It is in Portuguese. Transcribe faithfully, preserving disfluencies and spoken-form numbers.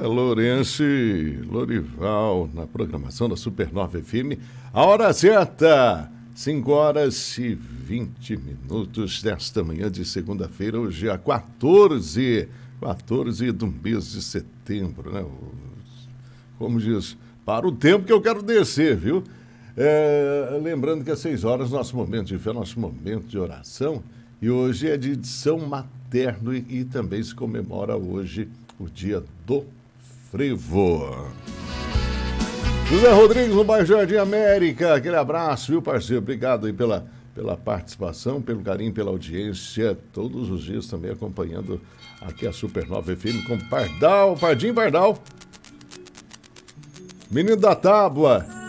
Lourenço Lorival, na programação da Supernova F M. A hora certa, cinco horas e vinte minutos desta manhã de segunda-feira, hoje é quatorze, quatorze do mês de setembro, né? Como diz, para o tempo que eu quero descer, viu? É, lembrando que às seis horas, nosso momento de fé, nosso momento de oração, e hoje é de São Materno e, e também se comemora hoje o dia do frevo. José Rodrigues, no bairro Jardim América, aquele abraço, viu, parceiro? Obrigado aí pela, pela participação, pelo carinho, pela audiência, todos os dias também acompanhando aqui a Supernova F M com Pardal, Pardim Pardal, menino da tábua.